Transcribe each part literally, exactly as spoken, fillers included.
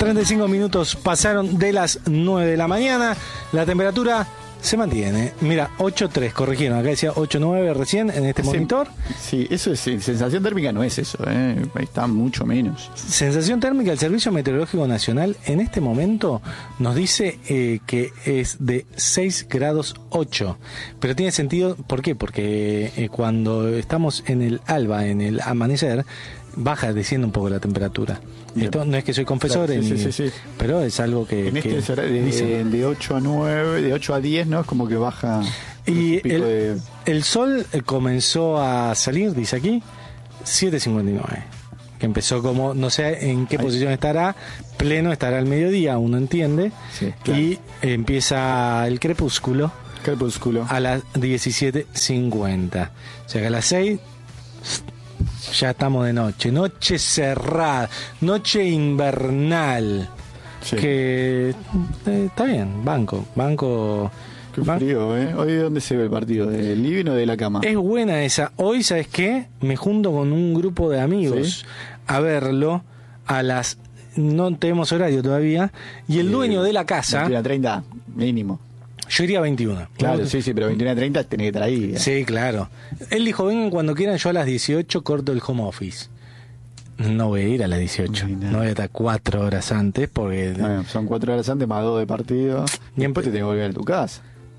treinta y cinco minutos pasaron de las nueve de la mañana. La temperatura se mantiene. Mira, ocho tres, corrigieron. Acá decía ocho nueve recién en este Sí, monitor. Sí, eso es. Sensación térmica no es eso, ¿eh? Ahí está mucho menos. Sensación térmica, el Servicio Meteorológico Nacional en este momento nos dice eh, que es de seis grados ocho. Pero tiene sentido, ¿por qué? Porque eh, cuando estamos en el alba, en el amanecer, baja, desciende un poco la temperatura. Bien. Esto no es que soy confesor, Claro, sí, ni- sí, sí, sí. pero es algo que, En que este horario de, dicen. de ocho a nueve, de ocho a diez, ¿no? Es como que baja. Y un pico el, de- el sol eh, comenzó a salir, dice aquí, siete cincuenta y nueve. Que empezó como, no sé en qué Ahí. posición estará, pleno estará al mediodía, uno entiende. Sí, claro. Y empieza el crepúsculo Crepúsculo. a las diecisiete cincuenta. O sea que a las seis ya estamos de noche. Noche cerrada, noche invernal. Sí. Que eh, está bien, banco, banco. Qué ban- frío, ¿eh? Hoy, ¿de dónde se ve el partido? ¿Del living o de la cama? Es buena esa. Hoy, ¿sabes qué? Me junto con un grupo de amigos ¿Sí? a verlo a las... No tenemos horario todavía. Y el Eh, dueño de la casa... veintiuno a treinta, mínimo. Yo iría a veintiuno. Claro, ¿No? sí, sí, pero veintiuno a treinta tenés que estar ahí. ¿eh? Sí, claro. Él dijo, vengan cuando quieran, yo a las dieciocho corto el home office. No voy a ir a las dieciocho. No hay nada. No voy a estar cuatro horas antes porque... Bueno, son cuatro horas antes más dos de partido. Y Y en- después te tengo que volver a tu casa.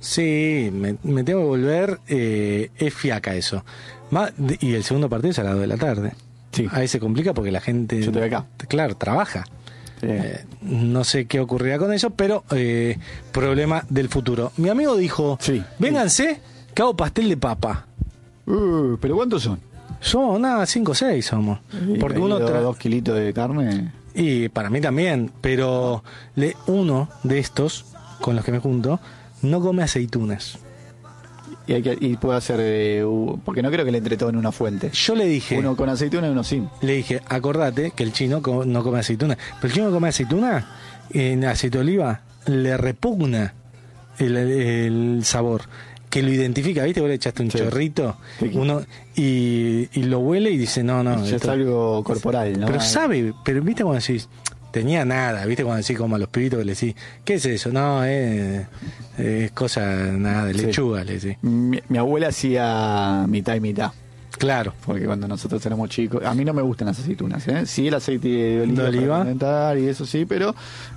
Sí, me, me tengo que volver. Eh, es fiaca eso. Ma- de- y el segundo partido es a las dos de la tarde. Sí. Ahí se complica porque la gente... Yo estoy acá. Claro, trabaja. Sí. Eh, no sé qué ocurrirá con eso, pero eh, problema del futuro. Mi amigo dijo, Sí. vénganse, que hago pastel de papa. Uh, ¿pero cuántos son? Somos nada, cinco o seis somos. Porque Y uno dos, tra- dos kilitos de carne. Y para mí también, pero le, uno de estos, con los que me junto, no come aceitunas. Y, hay que, y puedo hacer. eh, uh, porque no creo que le entre todo en una fuente. Yo le dije... Uno con aceituna y uno sin. Le dije, acordate que el chino co- no come aceituna. Pero el chino come aceituna, en aceite de oliva, le repugna el, el sabor. Que lo identifica, ¿viste? Vos le echaste un Sí. chorrito Sí. uno y, y lo huele y dice, no, no. Ya es esto- algo corporal, ¿no? Pero sabe, pero ¿viste cuando decís? Tenía nada, ¿viste? Cuando decís como a los pibitos que le decís, ¿qué es eso? No, es, es cosa, nada, de Sí. lechuga, le decís. Mi, mi abuela hacía mitad y mitad. Claro. Porque cuando nosotros éramos chicos, a mí no me gustan las aceitunas, ¿eh? Sí, el aceite de oliva, ¿De oliva? para condimentar y eso sí, pero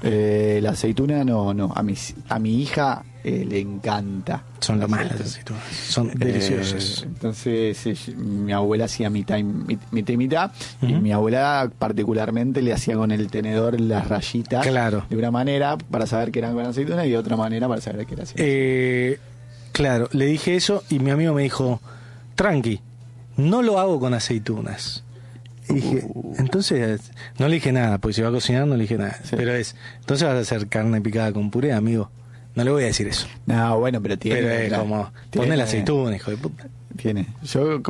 eh, la aceituna no, no. A mi, a mi hija eh, le encanta. Son lo la más las aceituna. aceitunas. Son Eh, deliciosas. entonces eh, mi abuela hacía mitad y mit- mitad y mitad, y Ujú. mi abuela particularmente le hacía con el tenedor las rayitas Claro. de una manera para saber que eran con aceituna y de otra manera para saber que era así. Eh, claro, le dije eso y mi amigo me dijo, tranqui, no lo hago con aceitunas. Y dije, Uh. entonces, no le dije nada, porque si va a cocinar no le dije nada. Sí. Pero es, entonces vas a hacer carne picada con puré, amigo. No le voy a decir eso. No, bueno, pero tiene. Pero es la- como, tiene- ponle la aceituna, hijo de puta. Tiene. Yo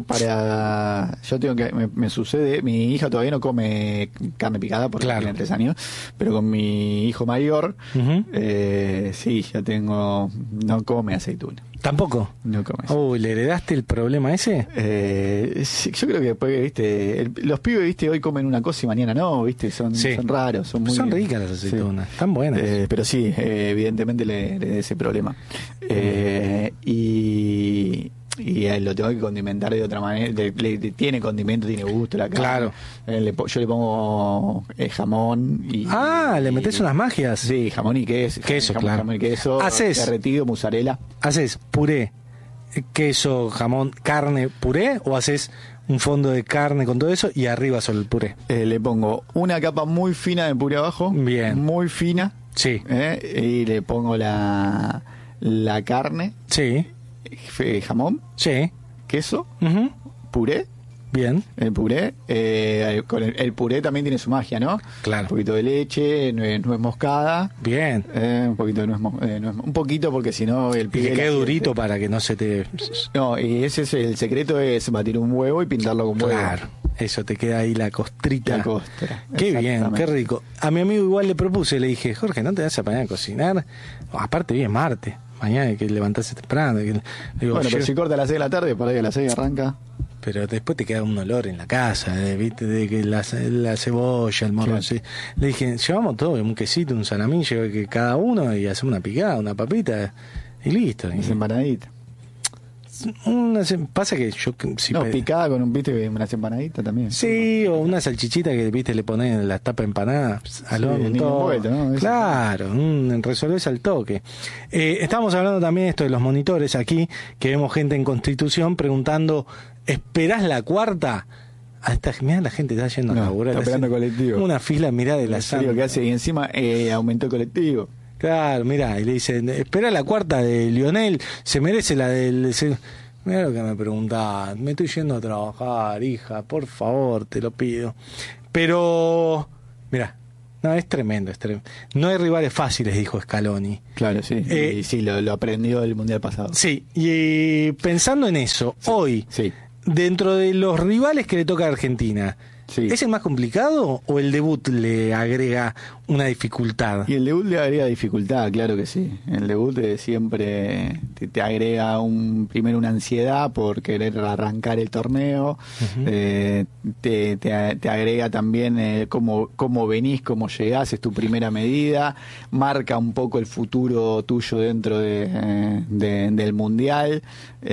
para yo tengo que me, me sucede, mi hija todavía no come carne picada porque Claro. tiene tres años, pero con mi hijo mayor Ujú. eh, sí, ya tengo no come aceituna, ¿Tampoco? no come. aceituna. Uy, ¿le heredaste el problema ese? Eh, sí, yo creo que después, viste, el- los pibes, viste, hoy comen una cosa y mañana no, viste, son, Sí. son raros, son muy Son ricas las aceitunas, están buenas. Eh, pero sí, eh, evidentemente le, le da ese problema. Eh, y, y eh, lo tengo que condimentar de otra manera. Le, le- le- tiene condimento, tiene gusto la carne. Claro. Eh, le po- yo le pongo eh, jamón y. Ah, le metés y- unas magias. Sí, jamón y queso. Queso, jamón, claro. jamón y queso. Haces- Derretido, mozzarella. ¿Haces puré, queso, jamón, carne, puré? ¿O haces un fondo de carne con todo eso y arriba solo el puré? Eh, le pongo una capa muy fina de puré abajo. Bien. Muy fina. Sí, eh, y le pongo la, la carne, sí, eh, jamón, sí. queso, Ujú. puré. Bien, El puré, eh, con el, el puré también tiene su magia, ¿no? Claro. Un poquito de leche, nuez, nuez moscada, bien. eh, un poquito de nuez, mo- eh, nuez- un poquito porque si no el Y pibe que la quede siente. durito para que no se te... No, y ese es el secreto, es batir un huevo y pintarlo con huevo. Claro, eso te queda ahí la costrita. La costra. Qué bien, Exactamente. qué rico. A mi amigo igual le propuse, le dije, Jorge, ¿no te vas a poner a cocinar? Aparte, bien, martes. Mañana hay que levantarse temprano. que- le digo, Bueno, pero yo- si corta a las seis de la tarde, para ahí a las seis arranca. pero después te queda un olor en la casa, de, ¿viste? De que la, la cebolla, el morrón. Claro. Le dije, llevamos todo, un quesito, un salamillo, que cada uno, y hacemos una picada, una papita, y listo. Es empanadita. Una, pasa que yo... Si no, pe... picada con un, viste, unas empanaditas también. Sí, o una salchichita que, viste, le pones en la tapa empanada, al horno, sí, todo. Vuelta, ¿no? Claro, un, resolvés al toque. Eh, estamos hablando también esto de los monitores aquí, que vemos gente en Constitución preguntando, ¿esperás la cuarta? Hasta, mirá, la gente está yendo no, a laburar. Está esperando colectivo. Una fila, mirá, de la sala. que hace, y encima eh, aumentó el colectivo. Claro, mirá, y le dicen, espera la cuarta de Lionel, se merece la del... Se... Mirá lo que me preguntás, me estoy yendo a trabajar, hija, por favor, te lo pido. Pero, mirá, no, es tremendo, es tremendo. No hay rivales fáciles, dijo Scaloni. Claro, sí, eh, y sí, lo, lo aprendió el Mundial pasado. Sí, y pensando en eso, sí, hoy, sí. dentro de los rivales que le toca a Argentina, sí. ¿es el más complicado o el debut le agrega una dificultad? Y el debut le agrega dificultad, claro que sí. El debut eh, siempre te, te agrega un primero una ansiedad por querer arrancar el torneo, uh-huh. eh, te, te, te agrega también eh, cómo, cómo venís, cómo llegás, es tu primera medida, marca un poco el futuro tuyo dentro de, eh, de, del Mundial.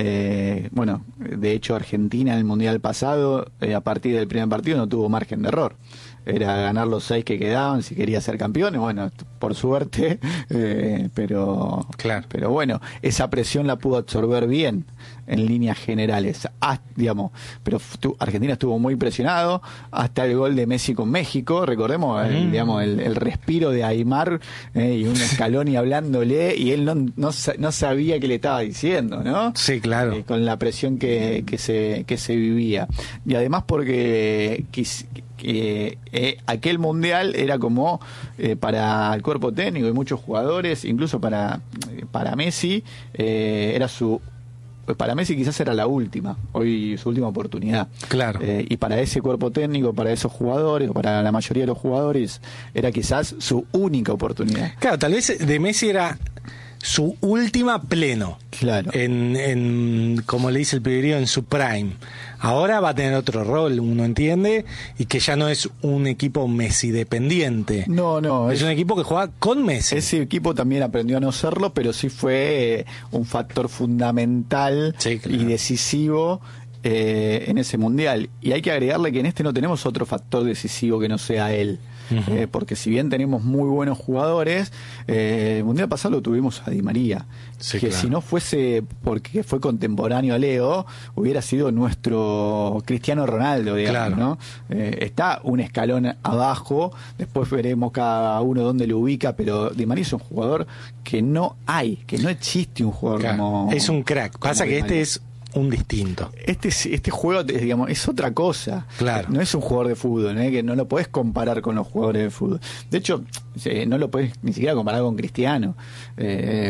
Eh, bueno, de hecho Argentina en el Mundial pasado, eh, a partir del primer partido no tuvo margen de error. Era ganar los seis que quedaban si quería ser campeones. Bueno, por suerte, eh, pero claro. pero bueno, esa presión la pudo absorber bien en líneas generales. Ah, digamos, pero tu, Argentina estuvo muy presionado hasta el gol de Messi con México. Recordemos, mm. el, digamos, el, el respiro de Aimar eh, y un Scaloni hablándole y él no, no, no sabía qué le estaba diciendo, ¿no? Sí, claro. Eh, con la presión que, que se que se vivía. Y además porque quis, que eh, aquel mundial era como eh, para el cuerpo técnico y muchos jugadores, incluso para para Messi eh, era su para Messi quizás era la última, hoy su última oportunidad. Claro. Eh, y para ese cuerpo técnico, para esos jugadores, o para la mayoría de los jugadores, era quizás su única oportunidad. Claro, tal vez de Messi era su última pleno. Claro. En, en como le dice el pibrío, en su prime. Ahora va a tener otro rol, uno entiende, y que ya no es un equipo Messi dependiente. No, no. Es, es un equipo que juega con Messi. Ese equipo también aprendió a no serlo, pero sí fue eh, un factor fundamental sí, claro. y decisivo eh, en ese mundial. Y hay que agregarle que en este no tenemos otro factor decisivo que no sea él. Uh-huh. Eh, porque si bien tenemos muy buenos jugadores, eh, el mundial pasado lo tuvimos a Di María, sí, que claro. si no fuese porque fue contemporáneo a Leo, hubiera sido nuestro Cristiano Ronaldo, digamos, claro. ¿no? Eh, está un escalón abajo, después veremos cada uno dónde lo ubica, pero Di María es un jugador que no hay, que no existe un jugador claro. como... Es un crack, pasa que este es un distinto. Este este juego, digamos, es otra cosa. Claro. No es un jugador de fútbol, ¿eh? Que no lo podés comparar con los jugadores de fútbol. De hecho, eh, no lo podés ni siquiera comparar con Cristiano, eh,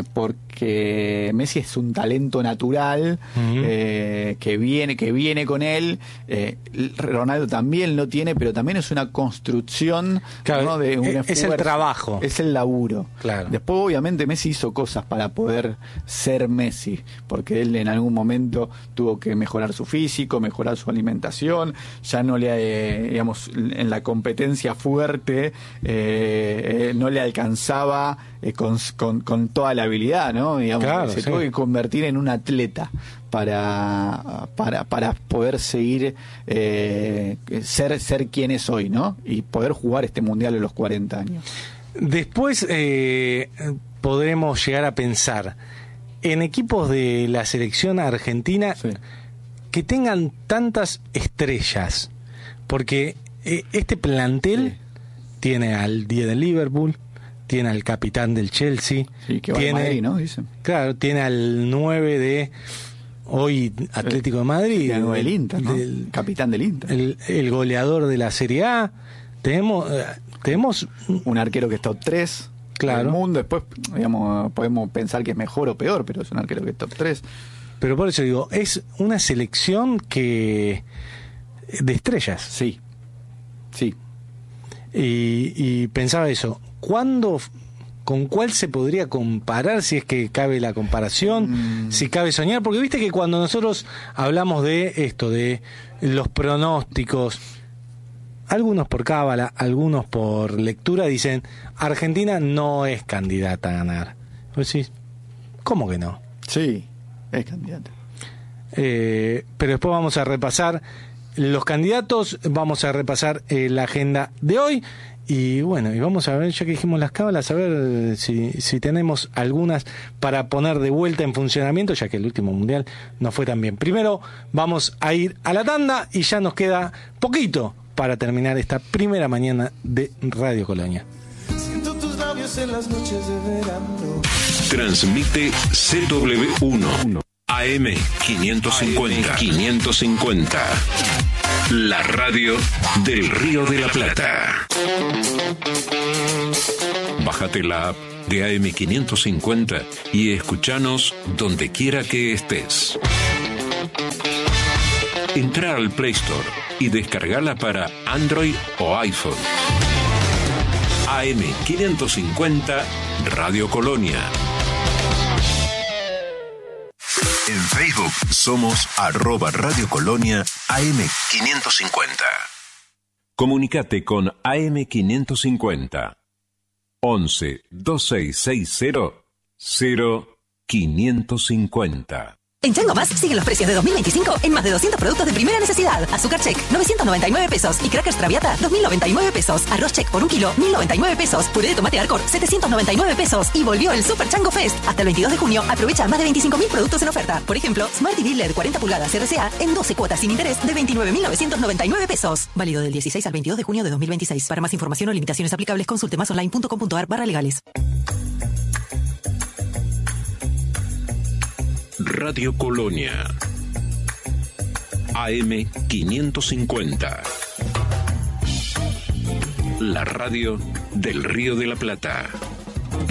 porque Messi es un talento natural uh-huh. eh, que viene que viene con él. Eh, Ronaldo también lo tiene, pero también es una construcción, claro, ¿no? de un es esfuerzo, el trabajo, es el laburo. Claro. Después, obviamente, Messi hizo cosas para poder ser Messi, porque él en algún momento tuvo que mejorar su físico, mejorar su alimentación, ya no le, eh, digamos, en la competencia fuerte, eh, eh, no le alcanzaba eh, con, con, con toda la habilidad, ¿no? Digamos, claro, se sí. tuvo que convertir en un atleta para para para poder seguir eh, ser ser quien es hoy, ¿no? Y poder jugar este mundial a los cuarenta años. Después eh, podremos llegar a pensar en equipos de la selección argentina sí. que tengan tantas estrellas, porque eh, este plantel sí. tiene al diez del Liverpool, tiene al capitán del Chelsea, sí, que va tiene, a Madrid, ¿no? Dicen. Claro, tiene al nueve de hoy Atlético de Madrid, el, del Inter, ¿no? del capitán del Inter, el, el goleador de la Serie A. Tenemos eh, tenemos un arquero que es top tres. Claro. El mundo, después, digamos, podemos pensar que es mejor o peor, pero es un arquero que es top tres. Pero por eso digo, es una selección que de estrellas. Sí, sí. Y, y pensaba eso, ¿cuándo ¿con cuál se podría comparar, si es que cabe la comparación, mm. si cabe soñar? Porque viste que cuando nosotros hablamos de esto, de los pronósticos, algunos por cábala, algunos por lectura, dicen, Argentina no es candidata a ganar. Pues sí, ¿cómo que no? Sí, es candidata. Eh, pero después vamos a repasar los candidatos, vamos a repasar eh, la agenda de hoy. Y bueno, y vamos a ver, ya que dijimos las cábalas, a ver si, si tenemos algunas para poner de vuelta en funcionamiento, ya que el último mundial no fue tan bien. Primero vamos a ir a la tanda y ya nos queda poquito para terminar esta primera mañana de Radio Colonia. Siento tus labios en las noches de verano. Transmite C W uno A M quinientos cincuenta. quinientos cincuenta. La radio del Río de la Plata. Bájate la app de A M quinientos cincuenta y escuchanos donde quiera que estés. Entra al Play Store y descargala para Android o iPhone. A M quinientos cincuenta Radio Colonia. En Facebook somos arroba Radio Colonia A M quinientos cincuenta. Comunicate con A M quinientos cincuenta. once, veintiséis sesenta, cero quinientos cincuenta. En Chango Más siguen los precios de dos mil veinticinco en más de doscientos productos de primera necesidad. Azúcar Check, novecientos noventa y nueve pesos. Y Crackers Traviata, dos mil noventa y nueve pesos. Arroz Check por un kilo, mil noventa y nueve pesos. Puré de tomate Arcor, setecientos noventa y nueve pesos. Y volvió el Super Chango Fest. Hasta el veintidós de junio, aprovecha más de veinticinco mil productos en oferta. Por ejemplo, Smart T V L E D cuarenta pulgadas R C A en doce cuotas sin interés de veintinueve mil novecientos noventa y nueve pesos. Válido del dieciséis al veintidós de junio de dos mil veintiséis. Para más información o limitaciones aplicables, consulte más online punto com punto a r barra legales. Radio Colonia A M quinientos cincuenta. La radio del Río de la Plata.